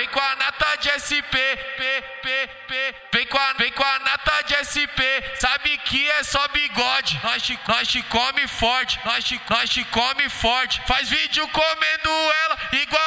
com a nata de SP, vem com a nata de SP, sabe que é só bigode. Nós te come forte, nós te come forte. Faz vídeo comendo ela igual